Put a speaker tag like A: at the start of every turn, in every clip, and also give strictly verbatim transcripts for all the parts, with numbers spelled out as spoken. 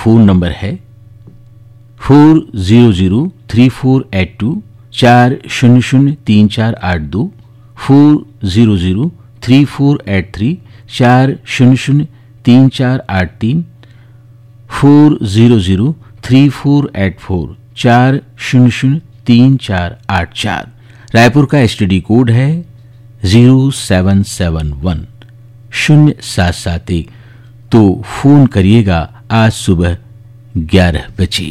A: Phone number है four zero zero three four eight to, चार शून्य शून्य तीन चार आठ दो, four zero zero three four eight three, चार शून्य शून्य तीन चार आठ तीन, four zero zero three four eight four, चार शून्य शून्य तीन चार आठ चार। रायपुर का एसटीडी कोड है ज़ीरो सेवन सेवन वन, शून्य सात सात एक। तो फोन करिएगा आज सुबह ग्यारह बजे।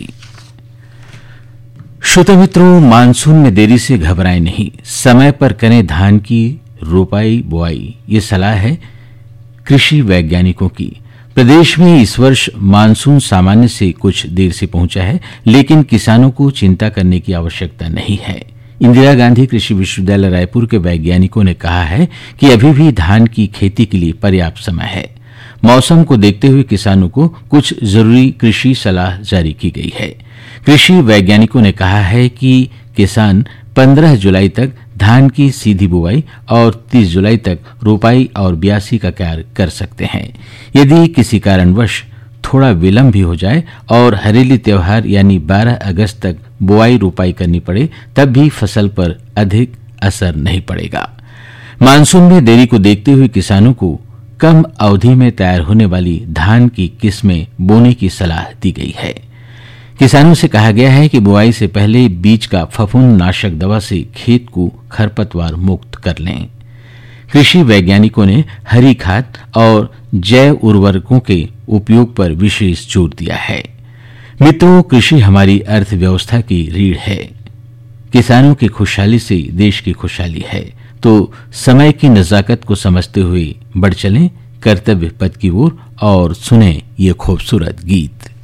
A: श्रोता मित्रों, मानसून में देरी से घबराएं नहीं, समय पर करें धान की रोपाई बुआई, ये सलाह है कृषि वैज्ञानिकों की। प्रदेश में इस वर्ष मानसून सामान्य से कुछ देर से पहुंचा है, लेकिन किसानों को चिंता करने की आवश्यकता नहीं है। इंदिरा गांधी कृषि विश्वविद्यालय रायपुर के वैज्ञानिकों ने कहा है कि अभी भी धान की खेती के लिए पर्याप्त समय है। मौसम को देखते हुए किसानों को कुछ जरूरी कृषि सलाह जारी की गई है। कृषि वैज्ञानिकों ने कहा है कि किसान पंद्रह जुलाई तक धान की सीधी बुआई और तीस जुलाई तक रोपाई और ब्यासी का कार्य कर सकते हैं। यदि किसी कारणवश थोड़ा विलंब भी हो जाए और हरेली त्योहार यानी बारह अगस्त तक बुआई रोपाई करनी पड़े, तब भी फसल पर अधिक असर नहीं पड़ेगा। मानसून में देरी को देखते हुए किसानों को कम अवधि में तैयार होने वाली धान की किस्में बोने की सलाह दी गई है। किसानों से कहा गया है कि बुआई से पहले बीज का फफूंद नाशक दवा से खेत को खरपतवार मुक्त कर लें। कृषि वैज्ञानिकों ने हरी खाद और जैव उर्वरकों के उपयोग पर विशेष जोर दिया है। मित्रों, कृषि हमारी अर्थव्यवस्था की रीढ़ है। किसानों की खुशहाली से देश की खुशहाली है। तो समय की नजाकत को समझते हुए बढ़ चलें कर्तव्य पथ की ओर और सुने ये खूबसूरत गीत।